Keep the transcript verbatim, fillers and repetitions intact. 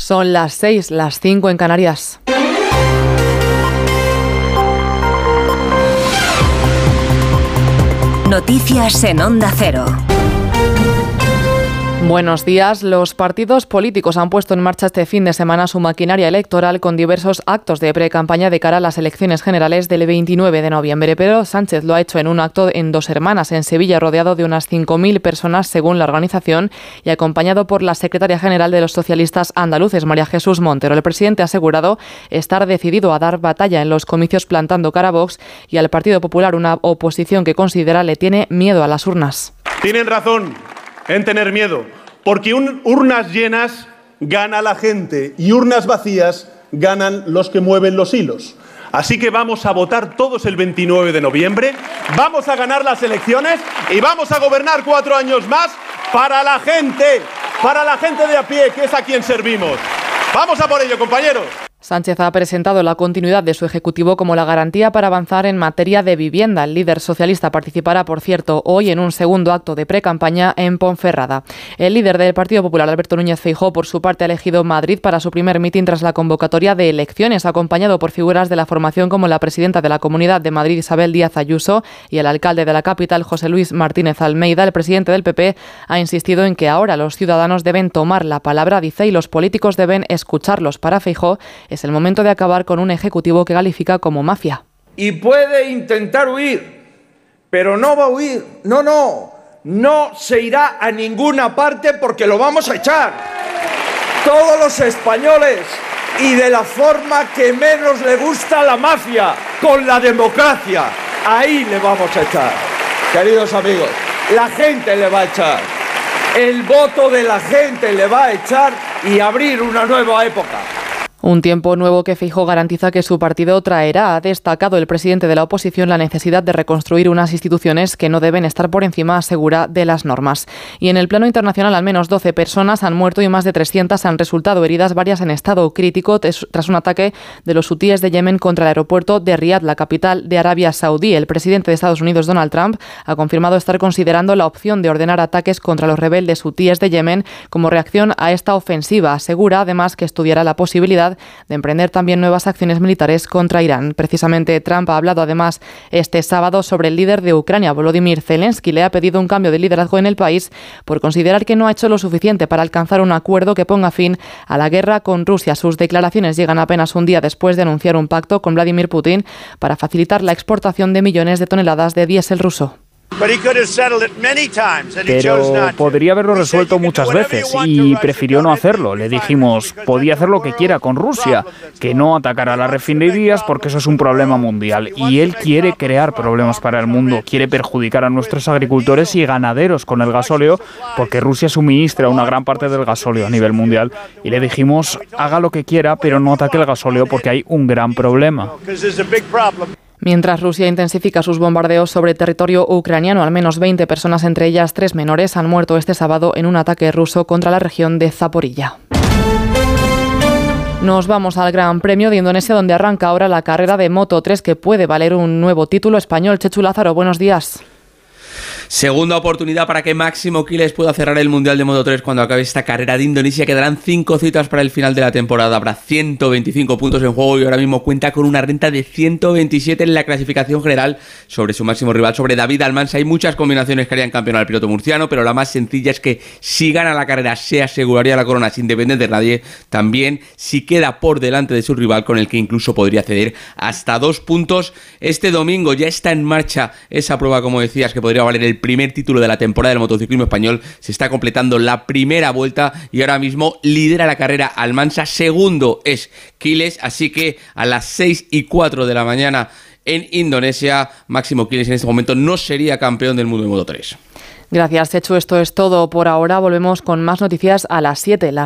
Son las seis, las cinco en Canarias. Noticias en Onda Cero. Buenos días. Los partidos políticos han puesto en marcha este fin de semana su maquinaria electoral con diversos actos de pre-campaña de cara a las elecciones generales del veintinueve de noviembre. Pedro Sánchez lo ha hecho en un acto en Dos Hermanas, en Sevilla, rodeado de unas cinco mil personas según la organización y acompañado por la secretaria general de los socialistas andaluces, María Jesús Montero. El presidente ha asegurado estar decidido a dar batalla en los comicios plantando cara a Vox y al Partido Popular, una oposición que considera le tiene miedo a las urnas. Tienen razón en tener miedo, porque un, urnas llenas gana la gente y urnas vacías ganan los que mueven los hilos. Así que vamos a votar todos el veintinueve de noviembre, vamos a ganar las elecciones y vamos a gobernar cuatro años más para la gente, para la gente de a pie, que es a quien servimos. ¡Vamos a por ello, compañeros! Sánchez ha presentado la continuidad de su ejecutivo como la garantía para avanzar en materia de vivienda. El líder socialista participará, por cierto, hoy en un segundo acto de precampaña en Ponferrada. El líder del Partido Popular, Alberto Núñez Feijóo, por su parte ha elegido Madrid para su primer mitin tras la convocatoria de elecciones, acompañado por figuras de la formación como la presidenta de la Comunidad de Madrid, Isabel Díaz Ayuso, y el alcalde de la capital, José Luis Martínez Almeida. El presidente del P P ha insistido en que ahora los ciudadanos deben tomar la palabra, dice, y los políticos deben escucharlos. Para Feijóo, es el momento de acabar con un ejecutivo que califica como mafia. Y puede intentar huir, pero no va a huir. No, no, no se irá a ninguna parte porque lo vamos a echar. Todos los españoles y de la forma que menos le gusta a la mafia, con la democracia. Ahí le vamos a echar. Queridos amigos, la gente le va a echar. El voto de la gente le va a echar y abrir una nueva época. Un tiempo nuevo que Feijóo garantiza que su partido traerá. Ha destacado el presidente de la oposición la necesidad de reconstruir unas instituciones que no deben estar por encima, asegura, de las normas. Y en el plano internacional, al menos doce personas han muerto y más de trescientas han resultado heridas, varias en estado crítico, tras un ataque de los hutíes de Yemen contra el aeropuerto de Riad, la capital de Arabia Saudí. El presidente de Estados Unidos, Donald Trump, ha confirmado estar considerando la opción de ordenar ataques contra los rebeldes hutíes de Yemen como reacción a esta ofensiva. Asegura, además, que estudiará la posibilidad de emprender también nuevas acciones militares contra Irán. Precisamente Trump ha hablado además este sábado sobre el líder de Ucrania, Volodymyr Zelensky. Le ha pedido un cambio de liderazgo en el país por considerar que no ha hecho lo suficiente para alcanzar un acuerdo que ponga fin a la guerra con Rusia. Sus declaraciones llegan apenas un día después de anunciar un pacto con Vladimir Putin para facilitar la exportación de millones de toneladas de diésel ruso. Pero podría haberlo resuelto muchas veces y prefirió no hacerlo. Le dijimos, podía hacer lo que quiera con Rusia, que no atacara las refinerías porque eso es un problema mundial. Y él quiere crear problemas para el mundo, quiere perjudicar a nuestros agricultores y ganaderos con el gasóleo, porque Rusia suministra una gran parte del gasóleo a nivel mundial. Y le dijimos, haga lo que quiera, pero no ataque el gasóleo porque hay un gran problema. Mientras Rusia intensifica sus bombardeos sobre territorio ucraniano, al menos veinte personas, entre ellas tres menores, han muerto este sábado en un ataque ruso contra la región de Zaporilla. Nos vamos al Gran Premio de Indonesia, donde arranca ahora la carrera de Moto tres, que puede valer un nuevo título español. Chechu Lázaro, buenos días. Segunda oportunidad para que Máximo Quiles pueda cerrar el Mundial de Moto tres cuando acabe esta carrera de Indonesia. Quedarán cinco citas para el final de la temporada. Habrá ciento veinticinco puntos en juego y ahora mismo cuenta con una renta de ciento veintisiete en la clasificación general sobre su máximo rival, sobre David Almansa. Hay muchas combinaciones que harían campeón al piloto murciano, pero la más sencilla es que si gana la carrera se aseguraría la corona sin depender de nadie. También si queda por delante de su rival, con el que incluso podría ceder hasta dos puntos. Este domingo ya está en marcha esa prueba, como decías, que podría valer el primer título de la temporada del motociclismo español. Se está completando la primera vuelta y ahora mismo lidera la carrera Almansa, segundo es Quiles, así que a las seis y cuatro de la mañana en Indonesia, Máximo Quiles en este momento no sería campeón del mundo de Moto tres. Gracias, Chechu. Esto es todo por ahora. Volvemos con más noticias a las siete.